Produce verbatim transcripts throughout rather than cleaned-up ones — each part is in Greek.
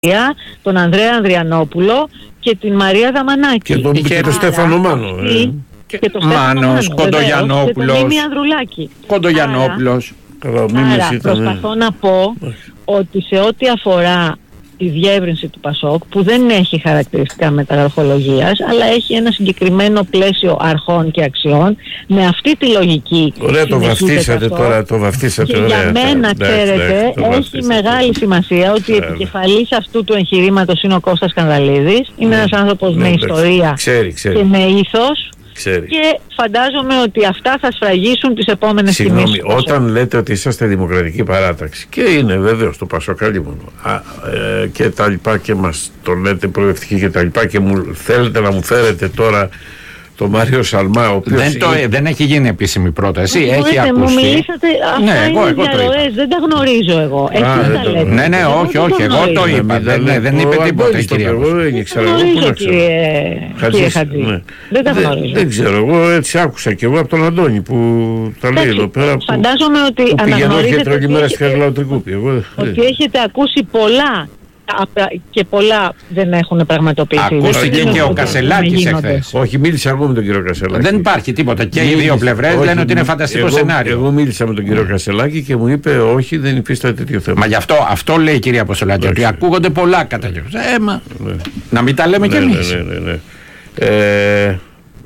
τον Ανδρέα Ανδριανόπουλο και την Μαρία Δαμανάκη. Και τον, και και τον Στέφανο Μάνο. Ε. Και, και τον Μάνος, Κοντογιαννόπουλος. Και τον Μίμη Ανδρουλάκη. Κοντογιαννόπουλος. Άρα, άρα προσπαθώ να πω ότι σε ό,τι αφορά τη διεύρυνση του ΠΑΣΟΚ, που δεν έχει χαρακτηριστικά μεταγραφολογίας, αλλά έχει ένα συγκεκριμένο πλαίσιο αρχών και αξιών, με αυτή τη λογική. Ωραία, το βαφτίσατε τώρα, το βαφτίσατε. Και ωραία, για μένα, τώρα, ξέρετε, εντάξει, έχει μεγάλη σημασία ότι Άρα. επικεφαλής αυτού του εγχειρήματος είναι ο Κώστας Σκανδαλίδης. Είναι ένας άνθρωπος ναι, με εντάξει. ιστορία ξέρει, ξέρει. και με ήθος. Ξέρει. Και φαντάζομαι ότι αυτά θα σφραγίσουν τις επόμενες Συγγνώμη, κινήσεις. όταν λέτε ότι είσαστε δημοκρατική παράταξη, και είναι βεβαίως το Πασοκάλι μόνο, α, ε, και τα λοιπά, και μας το λέτε προοδευτική και τα λοιπά, και μου θέλετε να μου φέρετε τώρα το Μάριο Σαλμά, ο οποίος δεν, το, είναι... δεν έχει γίνει επίσημη πρόταση, Μου έχει λέτε, ακουστεί. μου μιλήσατε, αυτά ναι, είναι εγώ, εγώ διαρροές, δεν τα γνωρίζω εγώ. Α, Εσείς δεν τα το λέτε. Ναι, ναι, Εγώ όχι, δεν όχι, εγώ το γνωρίζω. είπα. Δεν, δεν, δεν είπε τίποτα η κυρία. Εγώ δεν ήξερα, εγώ πού γνωρίζω, να ξέρω. κύριε, κύριε Χατζή. Ναι. Δεν τα Δεν, γνωρίζω. δεν ξέρω, εγώ έτσι άκουσα και εγώ από τον Αντώνη που τα λέει εδώ πέρα. Που, φαντάζομαι ότι που πηγαίνω και αναγνωρίζετε τρώγει ότι μέρα στη έχετε- Χαριλαοτρικούπη. Εγώ, ότι έχετε ακούσει πολλά και πολλά δεν έχουν πραγματοποιηθεί. Ακούστηκε Δεν και ξέρω ο ότι Κασελάκης γίνονται. εχθές. όχι, μίλησα εγώ με τον κύριο Κασελάκη. Δεν υπάρχει τίποτα. Και οι δύο Μίλησα- πλευρές όχι, λένε ότι είναι φανταστικό εγώ, σενάριο. Εγώ μίλησα με τον κύριο Κασελάκη και μου είπε όχι, δεν υφίσταται τέτοιο θέμα. Μα γι' αυτό, αυτό λέει η κυρία Αποστολάκη, ότι ακούγονται πολλά κατά καιρούς. Ε, μα, Ναι. να μην τα λέμε κι Ναι, εμείς. ναι, ναι, ναι. Ε, ε,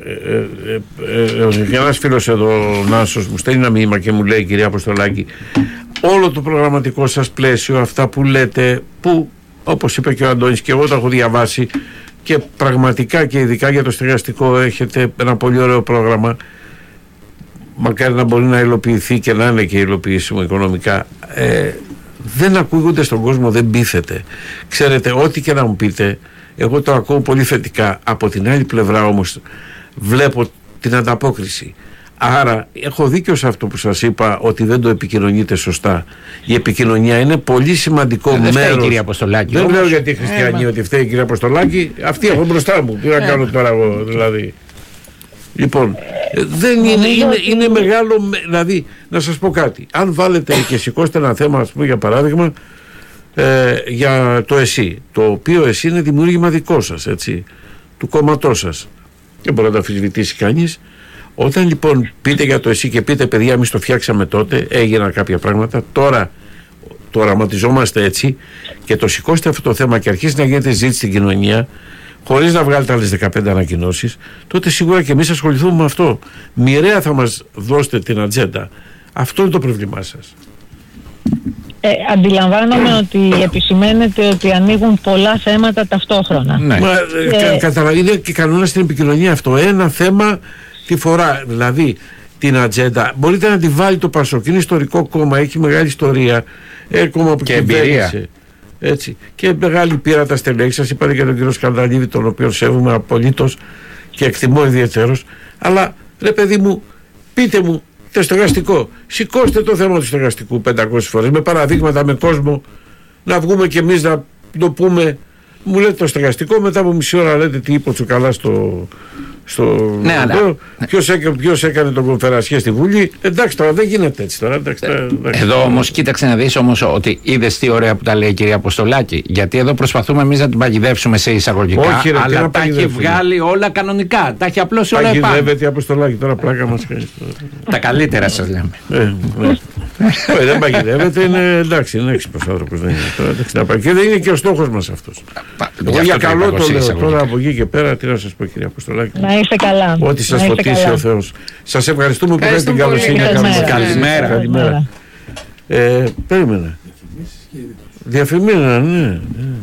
ε, ε, ένας φίλος εδώ, ο Νάσος, μου στέλνει ένα μήνυμα και μου λέει, κυρία Αποστολάκη, όλο το προγραμματικό σας πλαίσιο, αυτά που λέτε, που όπως είπε και ο Αντώνης και εγώ τα έχω διαβάσει, και πραγματικά και ειδικά για το στεγαστικό έχετε ένα πολύ ωραίο πρόγραμμα, μακάρι να μπορεί να υλοποιηθεί και να είναι και υλοποιήσιμο οικονομικά, ε, δεν ακούγονται στον κόσμο, δεν πείθεται. Ξέρετε, ό,τι και να μου πείτε, εγώ το ακούω πολύ θετικά. Από την άλλη πλευρά όμως βλέπω την ανταπόκριση. Άρα έχω δίκιο σε αυτό που σας είπα, ότι δεν το επικοινωνείτε σωστά. Η επικοινωνία είναι πολύ σημαντικό Ε, δεν φταίει μέρος. η κυρία Αποστολάκη. Δεν όμως. λέω για τη χριστιανή Ε, ότι φταίει η κυρία Αποστολάκη. Αυτή έχω μπροστά μου. Τι να κάνω τώρα εγώ, δηλαδή. Λοιπόν, ε, δεν είναι, είναι, είναι μεγάλο. με- Δηλαδή, να σας πω κάτι. Αν βάλετε και σηκώσετε ένα θέμα, ας πούμε, για παράδειγμα, ε, για το ΕΣΥ, το οποίο ΕΣΥ είναι δημιούργημα δικό σας, έτσι, του κόμματός σας. Δεν μπορεί να το αμφισβητήσει κανείς. Όταν λοιπόν πείτε για το ΕΣΥ και πείτε, παιδιά, εμείς το φτιάξαμε τότε, έγιναν κάποια πράγματα, τώρα το οραματιζόμαστε έτσι, και το σηκώσετε αυτό το θέμα και αρχίσει να γίνεται ζήτηση στην κοινωνία, χωρίς να βγάλετε άλλες δεκαπέντε ανακοινώσεις, τότε σίγουρα και εμείς ασχοληθούμε με αυτό. Μοιραία θα μας δώσετε την ατζέντα. Αυτό είναι το πρόβλημά σας. Ε, αντιλαμβάνομαι ότι επισημαίνεται ότι ανοίγουν πολλά θέματα ταυτόχρονα. Ναι. Μα, ε, κα, καταλαβαίνετε, και κανόνα στην επικοινωνία αυτό. Ένα θέμα τη φορά. Δηλαδή, την ατζέντα μπορείτε να τη βάλει το Πασόκ. Είναι ιστορικό κόμμα, έχει μεγάλη ιστορία. Ε, κόμμα που Και εμπειρία. Έτσι. Και μεγάλη πείρα τα στελέχη. Σας είπατε για τον κύριο Σκανδαλίδη, τον οποίο σέβομαι απολύτως και εκτιμώ ιδιαίτερος. Αλλά ρε παιδί μου, πείτε μου το στεγαστικό. Σηκώστε το θέμα του στεγαστικού πεντακόσιες φορές με παραδείγματα, με κόσμο, να βγούμε κι εμείς να το πούμε. Μου λέτε το στεγαστικό, μετά από μισή ώρα λέτε τι είπε ο Τσουκαλά στο. στο Ναι, αλλά- ποιος, έκανε, ποιος έκανε τον Κονφερασιέ στη Βουλή. Εντάξει τώρα, δεν γίνεται έτσι τώρα. Εντάξει, τώρα, εντάξει. Εδώ όμως κοίταξε να δεις όμως ότι είδες τι ωραία που τα λέει η κυρία Αποστολάκη. Γιατί εδώ προσπαθούμε εμείς να την παγιδεύσουμε σε εισαγωγικά. Όχι, ρε, τι αλλά να τα έχει παγιδεύουμε. βγάλει όλα κανονικά. Τα έχει απλώσει όλα επάνω. Παγιδεύεται η Αποστολάκη, τώρα πλάκα μας κάνει. Τα καλύτερα σας λέμε. Ε, ναι. Όχι, δεν παγιδεύεται, είναι εντάξει, είναι έξυπνος άνθρωπος. Δεν είναι, τώρα, εντάξει, να πάει. Και δεν είναι και ο στόχος μας αυτός. Γι' Εγώ αυτό για το καλό είπα το εγώ σε λέω. εισαγωγικά. Τώρα από εκεί και πέρα, τι να σας πω, κυρία Αποστολάκη. Να είστε καλά. Ό,τι σας Να είστε φωτίσει καλά. ο Θεός. Σας ευχαριστούμε που έχετε την Ευχαριστούμε καλοσύνη. πολύ. να κάνουμε Καλημέρα. μαζί. Καλημέρα. Ε, περίμενε. Διαφημίσεις, ναι, ναι.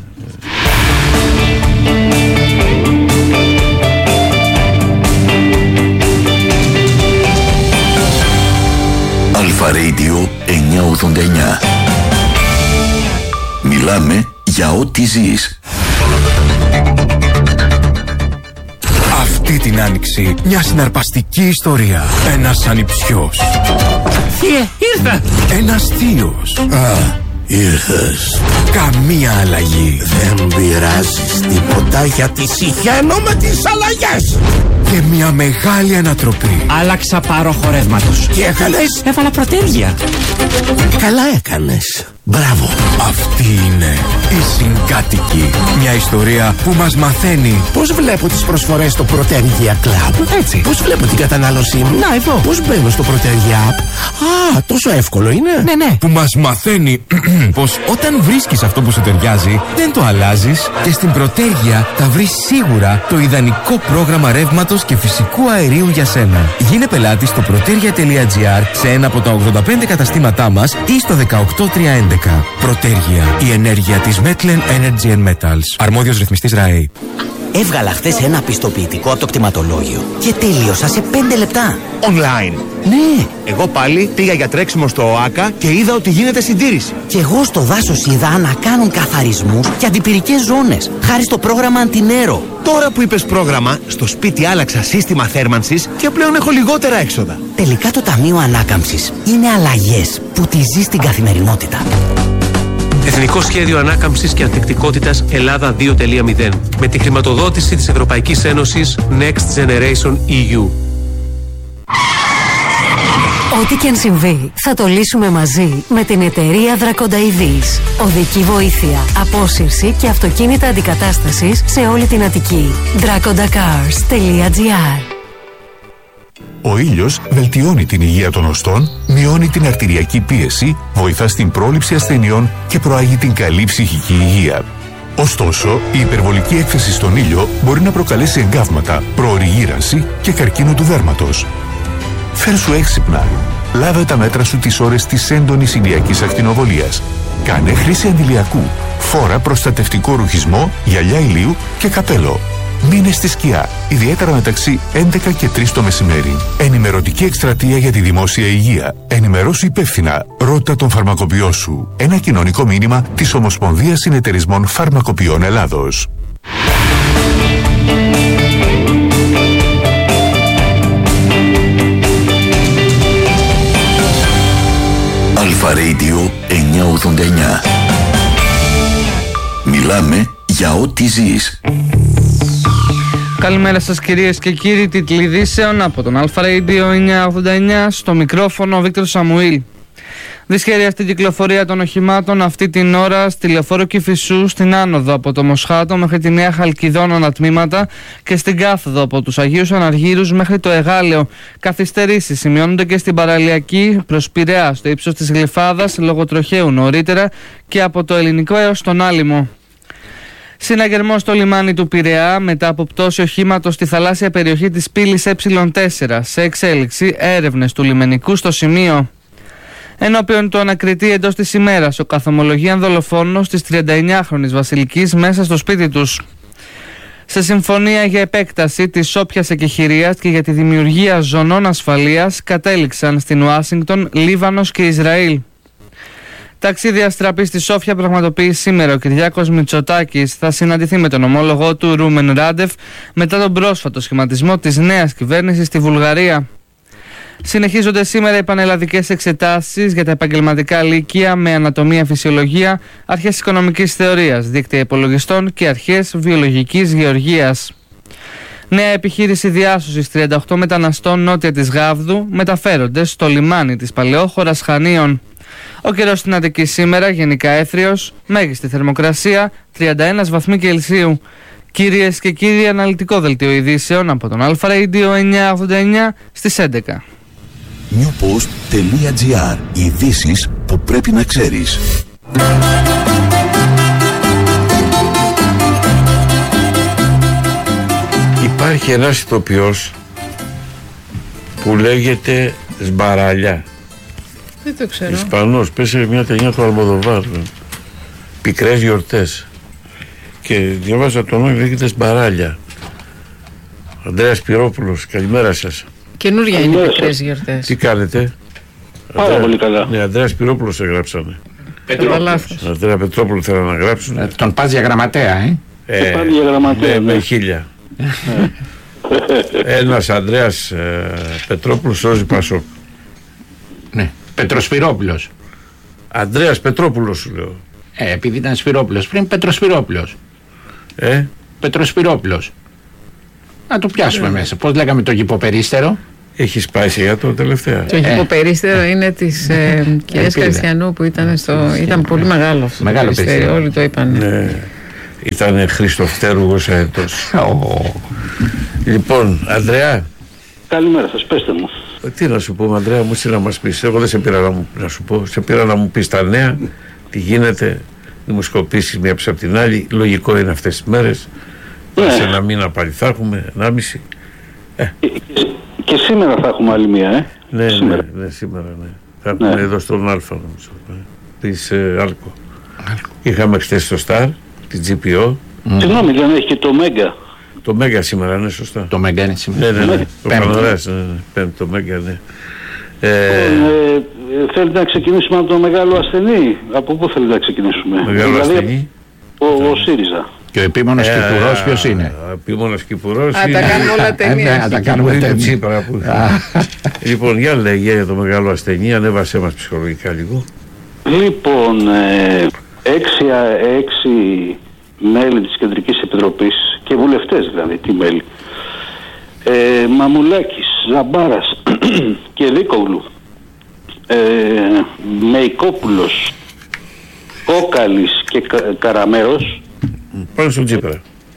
Αλφα Radio εννιακόσια ογδόντα εννιά. Μιλάμε για ό,τι ζεις. Αυτή την άνοιξη μια συναρπαστική ιστορία. Ένας ανιψιός. Θείε, ήρθα! Ένας θείος. Α, ήρθες. Καμία αλλαγή. Δεν πειράζεις τίποτα γιατί συχαίνω με τις αλλαγές. Και μια μεγάλη ανατροπή. Άλλαξα πάρο χορεύματος. Τι έκανες? Έβαλα πρωτεύγεια. Καλά έκανες. Μπράβο. Αυτή είναι η Συγκάτοικη. Μια ιστορία που μας μαθαίνει Πώς βλέπω τις προσφορές στο Protergia Club. έτσι. Πώς βλέπω την κατανάλωσή μου. Να εδώ. Πώς μπαίνω στο Protergia App. Α, τόσο εύκολο είναι. Ναι, ναι. Που μας μαθαίνει πως όταν βρίσκεις αυτό που σου ταιριάζει, δεν το αλλάζεις και στην Protergia θα βρεις σίγουρα το ιδανικό πρόγραμμα ρεύματος και φυσικού αερίου για σένα. Γίνε πελάτη στο protergia.gr σε ένα από τα ογδόντα πέντε καταστήματά μας ή στο δεκαοκτώ τριακόσια έντεκα. Protergia, η ενέργεια της Metlen Energy and Metals. Αρμόδιος ρυθμιστής ΡΑΕ. Έβγαλα χθες ένα πιστοποιητικό από το κτηματολόγιο και τελείωσα σε πέντε λεπτά. Online. Ναι. Εγώ πάλι πήγα για τρέξιμο στο ΟΑΚΑ και είδα ότι γίνεται συντήρηση. Και εγώ στο δάσος είδα να κάνουν καθαρισμούς και αντιπυρικές ζώνες, χάρη στο πρόγραμμα Αντινέρο. Τώρα που είπες πρόγραμμα, στο σπίτι άλλαξα σύστημα θέρμανσης και πλέον έχω λιγότερα έξοδα. Τελικά το Ταμείο Ανάκαμψης είναι αλλαγές που τη ζει στην καθημερινότητα. Εθνικό Σχέδιο Ανάκαμψης και Ανθεκτικότητας Ελλάδα δύο κόμμα μηδέν με τη χρηματοδότηση της Ευρωπαϊκής Ένωσης Next Generation ι γιου. Ό,τι και αν συμβεί, θα το λύσουμε μαζί με την εταιρεία Δρακονταειδής. Οδική βοήθεια, απόσυρση και αυτοκίνητα αντικατάστασης σε όλη την Αττική. δράκοντακάρς τελεία τζι άρ. Ο ήλιος βελτιώνει την υγεία των οστών, μειώνει την αρτηριακή πίεση, βοηθά στην πρόληψη ασθενειών και προάγει την καλή ψυχική υγεία. Ωστόσο, η υπερβολική έκθεση στον ήλιο μπορεί να προκαλέσει εγκάβματα, προωρή γύρανση και καρκίνο του δέρματος. Φέρσου έξυπνα. Λάβε τα μέτρα σου τις ώρες της έντονης ηλιακής ακτινοβολίας. Κάνε χρήση αντιλιακού. Φόρα προστατευτικό ρουχισμό, γυαλιά ηλίου και καπέλο. Μείνε στη σκιά, ιδιαίτερα μεταξύ έντεκα και τρεις το μεσημέρι. Ενημερωτική εκστρατεία για τη δημόσια υγεία. Ενημερώσου υπεύθυνα. Ρώτα τον φαρμακοποιό σου. Ένα κοινωνικό μήνυμα της Ομοσπονδίας Συνεταιρισμών Φαρμακοποιών Ελλάδος. Αλφα Radio εννιακόσια ογδόντα εννιά. Μιλάμε για ό,τι ζεις. Καλημέρα σας κυρίες και κύριοι, τίτλοι ειδήσεων από τον Αλφα Radio εννιακόσια ογδόντα εννιά, στο μικρόφωνο ο Βίκτορ Σαμουήλ. Δυσχερή αυτή η κυκλοφορία των οχημάτων αυτή την ώρα στη λεωφόρο Κηφισού, στην άνοδο από το Μοσχάτο μέχρι τη Νέα Χαλκιδόνα ανατμήματα και στην κάθοδο από τους Αγίους Αναργύρους μέχρι το Εγάλεο. Καθυστερήσεις σημειώνονται και στην παραλιακή προς Πειραιά, στο ύψος της Γλυφάδας, λόγω τροχαίου νωρίτερα και από το Ελληνικό έως τον Άλυμο. Συναγερμό στο λιμάνι του Πειραιά μετά από πτώση οχήματος στη θαλάσσια περιοχή της πύλης ε τέσσερα. Σε εξέλιξη έρευνες του λιμενικού στο σημείο. Ενώπιον του ανακριτή εντός της ημέρας, ο καθομολογίαν δολοφόνος της τριανταεννιάχρονης Βασιλικής μέσα στο σπίτι τους. Σε συμφωνία για επέκταση της όποιας εκεχηρίας και για τη δημιουργία ζωνών ασφαλείας κατέληξαν στην Ουάσιγκτον, Λίβανος και Ισραήλ. Ταξίδι αστραπή στη Σόφια πραγματοποιεί σήμερα ο Κυριάκος Μητσοτάκης. Θα συναντηθεί με τον ομόλογό του Ρούμεν Ράντεφ μετά τον πρόσφατο σχηματισμό της νέας κυβέρνησης στη Βουλγαρία. Συνεχίζονται σήμερα οι πανελλαδικές εξετάσεις για τα επαγγελματικά λύκεια με ανατομία, φυσιολογία, αρχές οικονομικής θεωρίας, δίκτυα υπολογιστών και αρχές βιολογικής γεωργίας. Νέα επιχείρηση διάσωσης τριάντα οκτώ μεταναστών νότια της Γάβδου μεταφέρονται στο λιμάνι της Παλαιόχωρας Χανίων. Ο καιρός στην Αττική σήμερα γενικά έθριος, μέγιστη θερμοκρασία τριάντα ένα βαθμοί Κελσίου. Κυρίες και κύριοι, αναλυτικό δελτίο ειδήσεων από τον Αλφα Radio εννιακόσια ογδόντα εννιά στις έντεκα. newpost τελεία gr. Ειδήσεις που πρέπει να ξέρεις. Υπάρχει ένας ηθοποιός που λέγεται Σμπαράλια. Δεν το ξέρω. Ισπανός, πέσε μια ταινία του Αλμοδοβάρ. Πικρές γιορτές. Και διαβάζα τον όνομα, λέγεται Σμπαράλια. Ανδρέας Πυρόπουλος, καλημέρα σας. Καινούρια είναι οι πικρές γιορτές. Τι κάνετε? Πάρα Ανδρέα, πολύ καλά. Ναι, Ανδρέας Πυρόπουλος εγγράψανε. Πετρόπουλος. Ανδρέα Πετρόπουλο θέλω να γράψουν. Ε, τον πας για γραμματέα, ε. ε πας για γραμματέα, ναι, ναι. Με χίλια. Ένας Ανδρέας ε, Πετρόπουλος σώζει Πασόκ. Ναι, Πετροσπυρόπουλος. Ανδρέας Πετρόπουλος σου λέω. Ε, επειδή ήταν Σπυρόπουλος πριν, Πετροσπυρόπουλος. Ε. Πετροσπυρόπουλος. Να το πιάσουμε ε. μέσα. Πώς λέγαμε το γυποπερίστερο? Έχεις πάει σε γιατρό τελευταία? Το γυποπερίστερο είναι της ε, κυρίας Καριστιανού που ήταν στο... ήταν πολύ μεγάλο αυτό. Μεγάλο το περίστερο, όλοι το είπαν. Ναι. Ήταν Χριστοφτέρουγος αετός. Oh. Λοιπόν, Ανδρέα. Καλημέρα σας, πέστε μου. Τι να σου πω, Ανδρέα μου, εσύ να μας πεις. Εγώ δεν σε πήρα να, μου, να σου πω. Σε πήρα να μου πεις τα νέα, τι γίνεται, δημοσκοπήσεις μία πίσω από την άλλη. Λογικό είναι αυτές τις μέρες. Ναι. Σε ένα μήνα πάλι θα έχουμε, ενάμιση. Ε. Και, και σήμερα θα έχουμε άλλη μία, ε. Ναι, σήμερα. ναι, ναι, σήμερα, ναι. Θα έχουμε ναι. εδώ στον Αλφα, νομίζω. Ναι. Της ε, Άλκο. Είχαμε χθες στο Σταρ, την τζι πι ο. Mm. Συγγνώμη, δεν έχει και το Μέγκα. Το Μέγκα σήμερα, ναι, σωστά. Το Μέγκα είναι σήμερα. Ναι, ναι, ναι. ναι. Το Πανοράς, ναι, ναι. Πέμπτο, το Μέγκα, ναι. Ε, ε, θέλετε να ξεκινήσουμε από το μεγάλο ασθενή? Από πού θέλετε να ξεκινήσουμε? Μεγάλο δηλαδή, ασθενή. Ο, ο ΣΥΡΙΖΑ. Και ο επίμονος ε, Κυπουρός ποιος είναι? Ο επίμονος Κυπουρός είναι... Α, τα κάνουμε όλα ταινίες. Α, τα κάνουμε ταινίες. Λοιπόν, για λέγε για το μεγάλο ασθενή, ανέβασέ μας ψυχολογικά λίγο. Λοιπόν, ε, έξι, έξι μέλη της Κεντρικής Επιτροπής και βουλευτές δηλαδή, τι μέλη, ε, Μαμουλάκης, Ζαμπάρας και Λίκογλου, ε, Μεϊκόπουλος, Κόκαλης και Κα, Καραμέρος πάνω στον Τσίπρα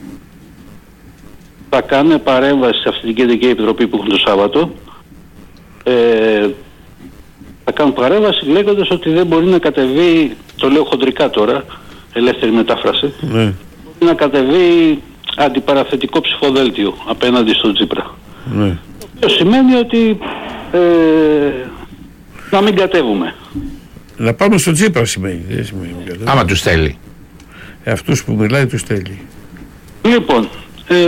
θα κάνουν παρέμβαση σε αυτή την Κεντρική Επιτροπή που έχουν το Σάββατο. ε, θα κάνουν παρέμβαση λέγοντας ότι δεν μπορεί να κατεβεί, το λέω χοντρικά τώρα, ελεύθερη μετάφραση, ναι. να κατεβεί αντιπαραθετικό ψηφοδέλτιο απέναντι στον Τσίπρα. Ναι. Το οποίο σημαίνει ότι ε, να μην κατέβουμε. Να πάμε στον Τσίπρα σημαίνει, δεν σημαίνει. Άμα τους θέλει. Ε, αυτούς που μιλάει τους θέλει. Λοιπόν, ε,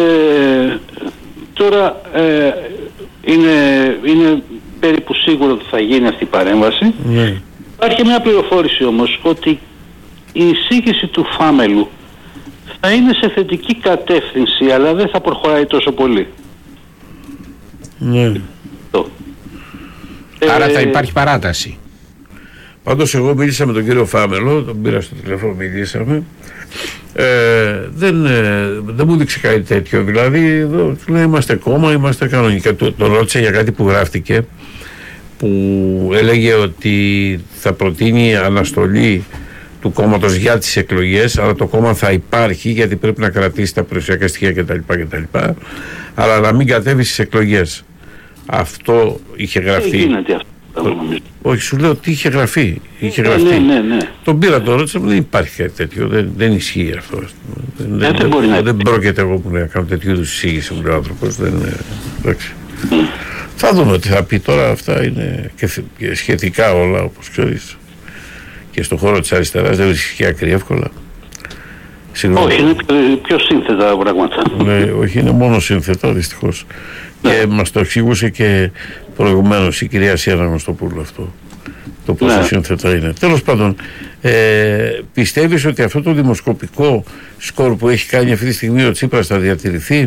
τώρα ε, είναι, είναι περίπου σίγουρο ότι θα γίνει αυτή η παρέμβαση. Ναι. Υπάρχει μια πληροφόρηση όμως ότι η εισήγηση του Φάμελου θα είναι σε θετική κατεύθυνση, αλλά δεν θα προχωράει τόσο πολύ. Ναι. Άρα ε, θα υπάρχει παράταση. Πάντως εγώ μίλησα με τον κύριο Φάμελο, τον πήρα στο τηλέφωνο, μιλήσαμε. Ε, δεν, ε, δεν μου δείξει κάτι τέτοιο. Δηλαδή, εδώ, του λέει, είμαστε κόμμα, είμαστε κανονικά. Τον το ρώτησα για κάτι που γράφτηκε, που έλεγε ότι θα προτείνει αναστολή του κόμματος για τις εκλογές, αλλά το κόμμα θα υπάρχει γιατί πρέπει να κρατήσει τα περιουσιακά στοιχεία κτλ, κτλ. Αλλά να μην κατέβει στις εκλογές. Αυτό είχε γραφτεί. Δεν γίνεται αυτό. Όχι, σου λέω ότι είχε γραφεί. Είχε ναι, γραφτεί. Ναι, ναι, ναι. Τον πήρα τώρα, δεν υπάρχει κάτι τέτοιο. Δεν, δεν ισχύει αυτό. Δεν, δεν, δεν, μπορεί να δεν πρόκειται εγώ που να κάνω τέτοιου είδους εισήγηση μου, λέει ο άνθρωπος. Εντάξει. Θα δούμε τι θα πει τώρα. Αυτά είναι και, και σχετικά όλα, όπως ξέρεις. Και στον χώρο της αριστεράς δεν βρίσκει άκρη εύκολα. Συγγνώμη. Όχι, είναι πιο σύνθετα πράγματα. Ναι, όχι, είναι μόνο σύνθετα δυστυχώς. Ναι. Και μας το εξήγησε και προηγουμένως η κυρία Σιέρα Γνωστοπούλου αυτό. Το πόσο ναι. σύνθετα είναι. Τέλος πάντων, ε, πιστεύεις ότι αυτό το δημοσκοπικό σκορ που έχει κάνει αυτή τη στιγμή ο Τσίπρας θα διατηρηθεί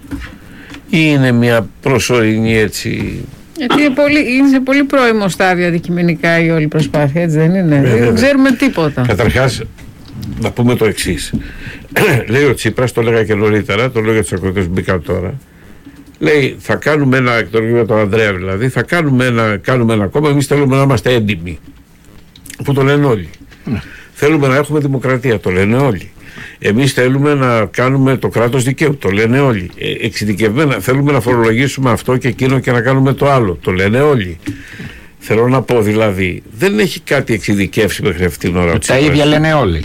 ή είναι μια προσωρινή έτσι? Γιατί είναι, πολύ, είναι σε πολύ πρώιμο στάδιο αντικειμενικά η όλη προσπάθεια, έτσι δεν είναι? Ε, δεν ξέρουμε τίποτα. Καταρχάς, να πούμε το εξής. Λέει ο Τσίπρας, το έλεγα και νωρίτερα, το λέω για τους ακροτές που μπήκαν τώρα. Λέει, θα κάνουμε ένα, εκτοργείο τον Ανδρέα δηλαδή, θα κάνουμε ένα, κάνουμε ένα κόμμα, εμείς θέλουμε να είμαστε έντιμοι. Που το λένε όλοι. Mm. Θέλουμε να έχουμε δημοκρατία, το λένε όλοι. Εμείς θέλουμε να κάνουμε το κράτος δικαίου, το λένε όλοι. Ε, εξειδικευμένα, θέλουμε να φορολογήσουμε αυτό και εκείνο και να κάνουμε το άλλο, το λένε όλοι. Θέλω να πω δηλαδή, δεν έχει κάτι εξειδικεύσει μέχρι αυτήν την ώρα. Τα ίδια λένε όλοι.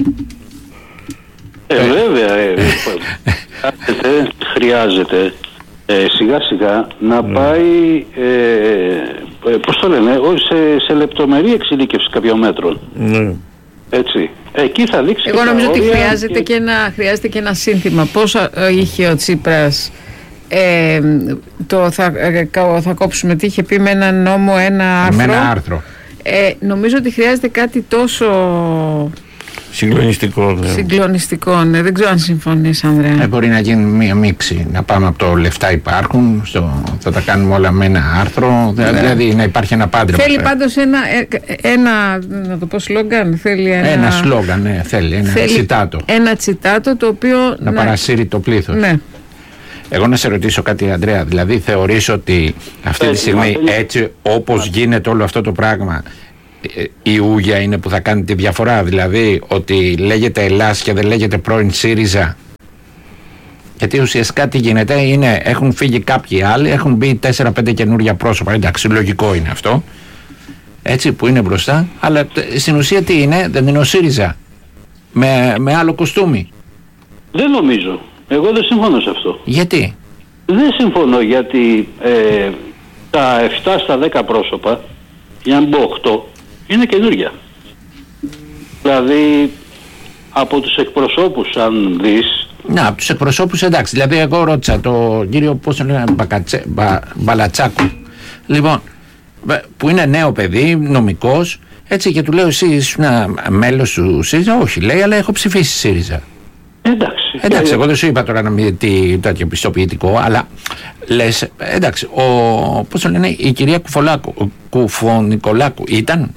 Ε, βέβαια, ε, χρειάζεται, χρειάζεται ε, σιγά σιγά να mm. πάει, ε, ε, πώς το λένε, σε, σε λεπτομερή εξειδίκευση κάποιων μέτρων. Mm. Έτσι. Εκεί θα δείξει. Εγώ νομίζω ότι χρειάζεται και... Και ένα, χρειάζεται και ένα σύνθημα. Πώς είχε ο Τσίπρας ε, το θα, θα κόψουμε, τι είχε πει με ένα νόμο, ένα άρθρο. Με ένα άρθρο. Ε, νομίζω ότι χρειάζεται κάτι τόσο συγκλονιστικό. Ναι. Συγκλονιστικό, ναι. Δεν ξέρω αν συμφωνείς, Ανδρέα. Ε, μπορεί να γίνει μία μίξη. Να πάμε από το λεφτά υπάρχουν, στο, θα τα κάνουμε όλα με ένα άρθρο. Ναι. Δηλαδή να υπάρχει ένα πάντρεμα. Θέλει πάντως ένα, ένα, να το πω σλόγγαν. Θέλει ένα, ένα σλόγγαν, ναι. Θέλει ένα θέλει τσιτάτο. Ένα τσιτάτο το οποίο να, να παρασύρει το πλήθος. Ναι. Εγώ να σε ρωτήσω κάτι, Ανδρέα. Δηλαδή, θεωρείς ότι αυτή τη στιγμή, έτσι όπως γίνεται όλο αυτό το πράγμα, η Ούγια είναι που θα κάνει τη διαφορά? Δηλαδή, ότι λέγεται Ελλάς και δεν λέγεται πρώην ΣΥΡΙΖΑ? Γιατί ουσιαστικά τι γίνεται, είναι, έχουν φύγει κάποιοι άλλοι, έχουν μπει τέσσερα πέντε καινούργια πρόσωπα. Εντάξει, λογικό είναι αυτό. Έτσι, που είναι μπροστά. Αλλά στην ουσία τι είναι, δεν είναι ο ΣΥΡΙΖΑ με, με άλλο κοστούμι? Δεν νομίζω. Εγώ δεν συμφωνώ σε αυτό. Γιατί? Δεν συμφωνώ, γιατί ε, τα επτά στα δέκα πρόσωπα, για να μην πω οκτώ, είναι καινούργια. Δηλαδή, από τους εκπροσώπους, αν δεις... Να, από τους εκπροσώπους, εντάξει. Δηλαδή, εγώ ρώτησα το κύριο, πώς το λένε, Μπακατσε, Μπα, Μπαλατσάκου, λοιπόν, που είναι νέο παιδί, νομικός, έτσι, και του λέω, εσύ ήσουν μέλος του ΣΥΡΙΖΑ? Όχι, λέει, αλλά έχω ψηφίσει ΣΥΡΙΖΑ. Εντάξει. Εντάξει, εγώ δεν σου είπα τώρα να μην τι τέτοιο πιστοποιητικό, αλλά λες, εντάξει, ο, πώς το λένε, η κυρία Κουφολάκου, Κουφονικολάκου ήταν?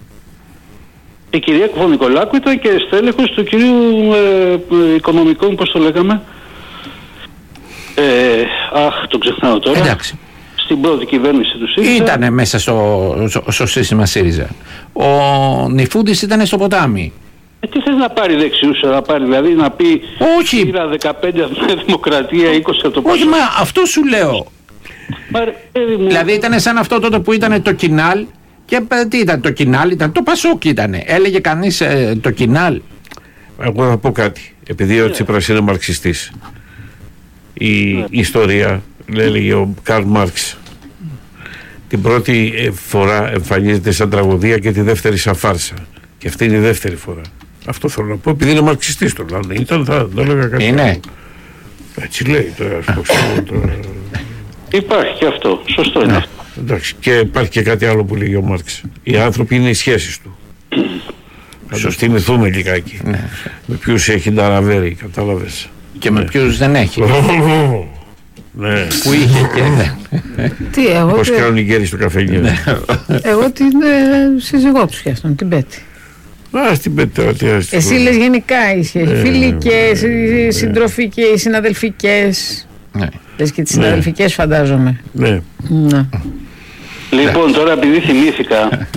Η κυρία Κουφονικολάκου ήταν και στέλεχος του κυρίου ε, οικονομικών, πώς το λέγαμε. Ε, αχ, το ξεχνάω τώρα. Εντάξει. Στην πρώτη κυβέρνηση του ΣΥΡΙΖΑ. Ήτανε μέσα στο, στο, στο σύστημα ΣΥΡΙΖΑ. Ο Νιφούντης ήταν στο ποτάμι. Ε, τι θες να πάρει δεξιούς, να πάρει, δηλαδή να πει... Όχι. Πήρα δεκαπέντε από τη Δημοκρατία, είκοσι από το Πασόκ. Όχι, μα αυτό σου λέω. Μα, ρε, μου... Δηλαδή ήταν σαν αυτό τότε που ήταν το Κινάλ. Και τι ήταν το Κινάλ, ήταν το Πασόκ ήτανε. Έλεγε κανείς ε, το Κινάλ. Εγώ θα πω κάτι. Επειδή ο Τσίπρας είναι μαρξιστής. Η yeah. ιστορία, έλεγε ο Καρλ Μάρξ, την πρώτη φορά εμφανίζεται σαν τραγωδία και τη δεύτερη σαν φάρσα. Και αυτή είναι η δεύτερη φορά. Αυτό θέλω να πω, επειδή είναι μαρξιστής το λένε. Ήταν, θα το έλεγα κάτι. Είναι. άλλο. Έτσι λέει τώρα. τώρα... Υπάρχει και αυτό. Σωστό είναι αυτό. Εντάξει, και υπάρχει και κάτι άλλο που λέει ο Μάρξ. Οι άνθρωποι είναι οι σχέσεις του. Θα το θυμηθούμε λιγάκι. Ναι. Με ποιους έχει ταραβέρει, κατάλαβες. Και με ναι. ποιους δεν έχει. Ναι. Που είχε και δεν. Τι, εγώ. Πώς κάνουν οι γέροι στο καφενείο. Εγώ την ε, σύζυγό του σχέστον, την Πέτη. Α, στην Πέτη τώρα, τι άστο. Εσύ λες γενικά οι σχέσεις. Φιλικές, συντροφικές, συναδελφικές. Ναι. Λες και τις συναδελφικές, φαντάζομαι. Ναι. Ναι. Λοιπόν, τώρα επειδή θυμήθηκα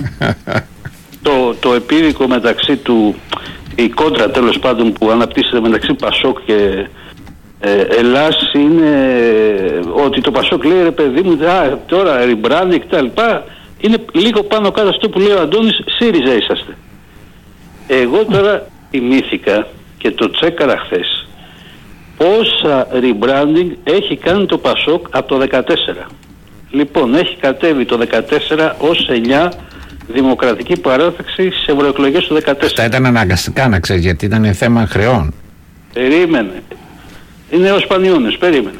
το, το επίδικο μεταξύ του, η κόντρα τέλος πάντων που αναπτύσσεται μεταξύ Πασόκ και ε, Ελλάς, είναι ότι το Πασόκ λέει, ρε παιδί μου, α, τώρα rebranding και τα λοιπά, είναι λίγο πάνω κάτω αυτό που λέει ο Αντώνης, ΣΥΡΙΖΑ είσαστε. Εγώ τώρα θυμήθηκα και το τσέκαρα χθες πόσα rebranding έχει κάνει το Πασόκ από το δεκατέσσερα. Λοιπόν, έχει κατέβει το δεκατέσσερα ως εννιά δημοκρατική παράταξη στις ευρωεκλογές του δεκατέσσερα. Αυτά ήταν αναγκαστικά, να ξέρεις, γιατί ήταν θέμα χρεών. Περίμενε. Είναι ως Πανιώνες, περίμενε.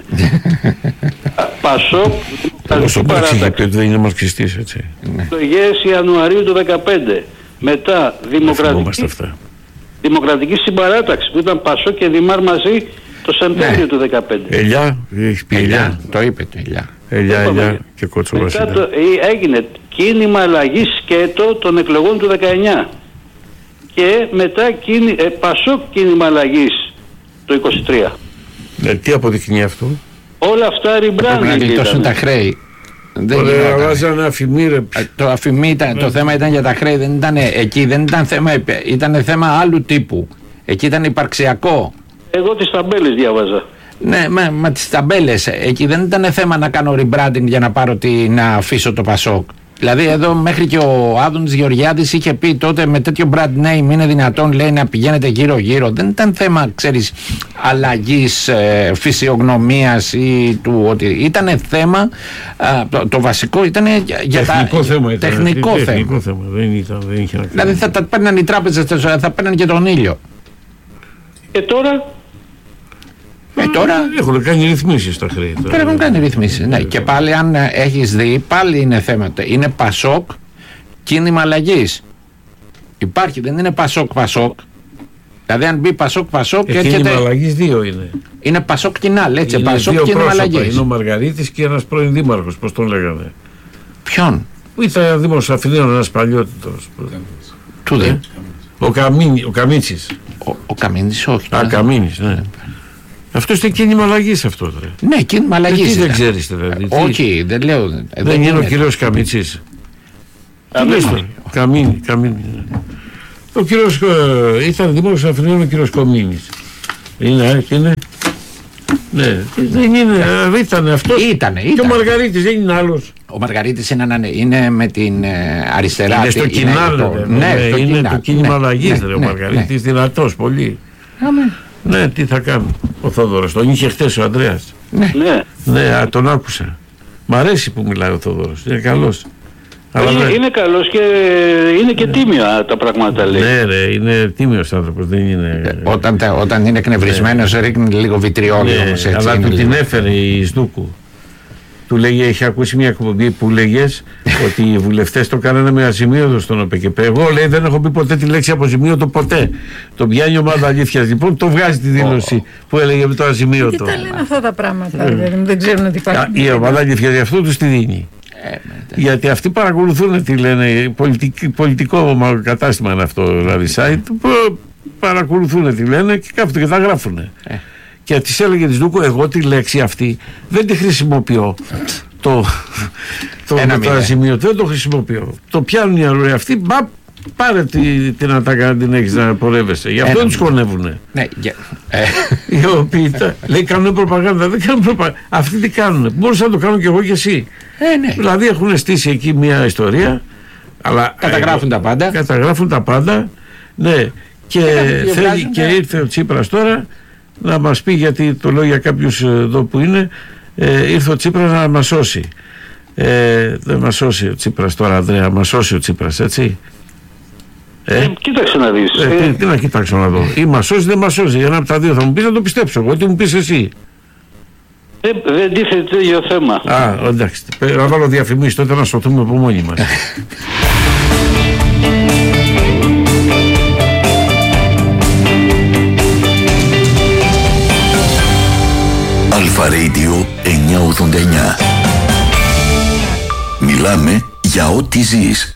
Πασόκ, δημοκρατική παράταξη. Δεν είναι μαρξιστής, έτσι. Εκλογές Ιανουαρίου του δεκαπέντε. Μετά δημοκρατική, δημοκρατική συμπαράταξη που ήταν Πασόκ και Δημάρ μαζί το Σεπτέμβριο ναι. του δεκαπέντε. Ελιά, έχει πει Ελιά, το είπε το Ελιά. Ελιά, Ελιά και Κότσο Βασίλα. Το, έγινε κίνημα αλλαγής σκέτο των εκλογών του δεκαεννιά και μετά κίνη, ε, Πασόκ κίνημα αλλαγής το είκοσι τρία. Ε, τι αποδεικνύει αυτό? Όλα αυτά rebranding. Πρέπει να γλιτώσουν τα χρέη. Δεν Ωραία, αλλάζανε αφημί, ρε. Το αφημί ήταν, το θέμα ήταν για τα χρέη, δεν ήταν εκεί, δεν ήταν θέμα, ήταν θέμα άλλου τύπου. Εκεί ήταν υπαρξιακό. Εγώ τις ταμπέλες διάβαζα. Ναι, μα, μα τις ταμπέλες, εκεί δεν ήταν θέμα να κάνω rebranding για να πάρω τι, να αφήσω το Πασόκ. Δηλαδή εδώ μέχρι και ο Άδωνης Γεωργιάδης είχε πει τότε με τέτοιο brand name είναι δυνατόν, λέει, να πηγαίνετε γύρω γύρω. Δεν ήταν θέμα, ξέρεις, αλλαγής ε, φυσιογνωμίας ή του ότι ήταν θέμα, ε, το, το βασικό ήταν για τεχνικό τα... θέμα ήταν, τεχνικό θέμα. Τεχνικό θέμα. Δεν, ήταν, δεν είχε να κάνει. Δηλαδή θα τα παίρναν οι τράπεζες, θα παίρναν και τον ήλιο. Και τώρα... Ε, τώρα έχουν κάνει ρυθμίσεις τα χρέη. Τώρα έχουν κάνει ρυθμίσεις. Ναι. Και πάλι, αν έχεις δει, πάλι είναι θέματα. Είναι Πασόκ κίνημα αλλαγής. Υπάρχει, δεν είναι Πασόκ Πασόκ. Δηλαδή, αν μπει Πασόκ Πασόκ. Ε, κίνημα αλλαγής δύο είναι. Είναι Πασόκ Κινάλ, έτσι. Είναι Πασόκ δύο κίνημα πρόσωπα. αλλαγής. Είναι ο Μαργαρίτης και ένας πρώην δήμαρχος, πώς τον λέγανε. Ποιον? Που ήταν δήμαρχος Αθηναίων, ένας παλιότητος. Του δεν. Ο, Καμίνι, ο Καμίτσης. Ο, ο Καμίνης, όχι. Α, Καμίνης, ναι. Αυτό είναι κίνημα αλλαγής αυτό. Δε. Ναι, κίνημα αλλαγής. Τι δεν ξέρεις δηλαδή. Όχι, δεν λέω. Δεν, δεν είναι ο κύριος Καμίτσης. Καμίνη, Καμίνη. Ο κύριος ε, ήταν δήμαρχος Αθηνών ο κύριος Κομίνης. Είναι, είναι. Ναι, δεν είναι, ήταν αυτό. Ήτανε, ήτανε. Και ο Μαργαρίτης δεν είναι άλλος. Ο Μαργαρίτης είναι, είναι με την ε, αριστερά. Είναι στο κοινάλ, ναι, ναι, είναι κοινά, το κίνημα ναι, αλλαγής, ναι, ρε, ο ναι, Μαργαρίτης, ναι. Δυνατός πολύ. Αμέ. Ναι, τι θα κάνει ο Θόδωρος, τον είχε χτες ο Ανδρέας. Ναι, ναι, ναι α, τον άκουσα. Μ' αρέσει που μιλάει ο Θόδωρος, είναι καλός. Είναι, είναι καλός και είναι και τίμια τα πράγματα λέει. Ναι ρε, είναι τίμιος άνθρωπος, δεν είναι... Ε, όταν, όταν είναι εκνευρισμένος ναι. ρίχνει λίγο βιτριόλιο ναι, όμως έτσι. Αλλά του λίγο. Την έφερε η Σδούκου. Του λέγε, έχει ακούσει μια εκπομπή που λέγες ότι οι βουλευτές το κάνανε με αζημίωτο στον ΟΠΕΚΕΠ. Εγώ λέει δεν έχω πει ποτέ τη λέξη αποζημίωτο ποτέ. Το πιάνει ομάδα αλήθειας λοιπόν, το βγάζει τη δήλωση oh. που έλεγε με το αζημίωτο. Τι τα λένε αυτά τα πράγματα, δηλαδή, δεν ξέρουν τι υπάρχει. Η ομάδα αλήθειας γι' αυτό τους τη δίνει. Ε, γιατί αυτοί παρακολουθούν τι λένε, πολιτικ, πολιτικό κατάστημα είναι αυτό, δηλαδή site, παρακολουθούν τι λένε και κάθονται και τα γράφουν. Ε. Και της έλεγε της Δούκου, εγώ τη λέξη αυτή δεν τη χρησιμοποιώ. το το, το σημείο δεν το χρησιμοποιώ. Το πιάνουν οι άλλοι αυτοί, μπα, πάρε τη, την ατάκα, την έχεις να πορεύεσαι. Γι' αυτό τους χωνεύουνε. Ναι, yeah. ε. Οι οποίοι τα, λέει κάνουν προπαγάνδα, δεν κάνουν προπαγάνδα. Αυτοί τι κάνουνε, μπορούσα να το κάνω κι εγώ κι εσύ. Ε, ναι. Δηλαδή έχουν στήσει εκεί μια ιστορία, αλλά καταγράφουν ε, τα πάντα. Καταγράφουν τα πάντα, ναι. Και, θέλει, και ήρθε ο Τσίπρας τώρα να μας πει, γιατί το λέω για κάποιους εδώ που είναι, ε, ήρθε ο Τσίπρας να μας σώσει. Ε, δεν μας σώσει ο Τσίπρας τώρα, Ανδρέα, μας σώσει ο Τσίπρας, έτσι. Ε, ε, κοίταξε να δεις. Ε, ε, τι, τι να κοιτάξω να δω. Ή μας σώσει, δεν μας σώσει. Ένα από τα δύο θα μου πεις, να το πιστέψω εγώ. Τι μου πεις εσύ. Δεν δε τίθεται το ίδιο θέμα. Α, εντάξει. Να βάλω διαφημίσεις τότε να σωθούμε από μόνοι μας. Αλφα Radio εννιακόσια ογδόντα εννιά. Μιλάμε για ό,τι ζεις.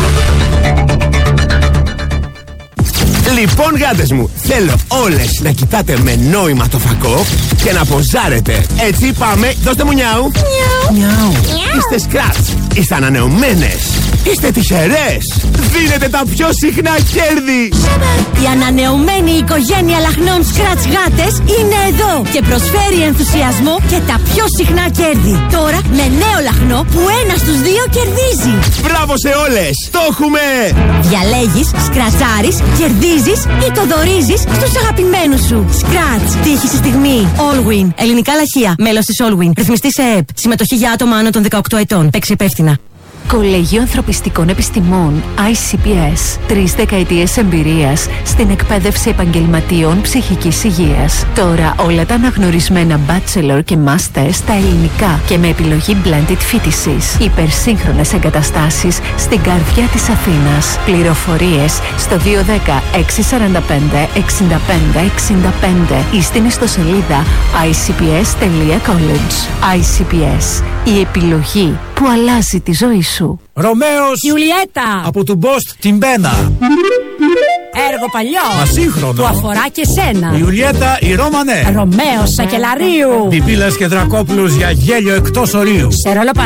Λοιπόν γάτες μου, θέλω όλες να κοιτάτε με νόημα το φακό και να ποζάρετε. Έτσι πάμε, δώστε μου νιάου. Νιάου. Είστε σκράτς, είστε ανανεωμένες, είστε τυχερές. Δίνετε τα πιο συχνά κέρδη. Η ανανεωμένη οικογένεια λαχνών σκράτς γάτες είναι εδώ και προσφέρει ενθουσιασμό και τα πιο συχνά κέρδη. Τώρα με νέο λαχνό που ένα στους δύο κερδίζει. Μπράβο σε όλες, το έχουμε. Διαλέγεις, σκρατσάρεις, κερδίζεις ή το δωρίζεις στους αγαπημένους σου. Σκράτς, τύχη στη στιγμή. Allwin, ελληνικά λαχεία, μέλος της Allwin. Ρυθμιστή σε ΕΕΠ. Συμμετοχή για άτομα άνω των δεκαοκτώ ετών. Παίξε υπεύθυνα. Κολέγιο Ανθρωπιστικών Επιστημών άι σι πι ες. Τρεις δεκαετίες εμπειρίας στην εκπαίδευση επαγγελματίων ψυχικής υγείας. Τώρα όλα τα αναγνωρισμένα bachelor και master στα ελληνικά και με επιλογή blended φοιτησης. Υπερσύγχρονες εγκαταστάσεις στην καρδιά της Αθήνας. Πληροφορίες στο δύο ένα μηδέν έξι τέσσερα πέντε εξήντα πέντε εξήντα πέντε ή στην ιστοσελίδα άι σι πι ες τελεία college. άι σι πι ες. Η επιλογή που αλλάζει τη ζωή σου. Ρωμαίος Ιουλιέτα από του Μπόστ την Πένα. Έργο παλιό. Μα σύγχρονο. Που αφορά και σένα. Η Ιουλιέτα η Ρώμανε. Ρωμαίος Σακελαρίου. Πιπίλας και Δρακόπουλος για γέλιο εκτός ορίου. Σε ρόλο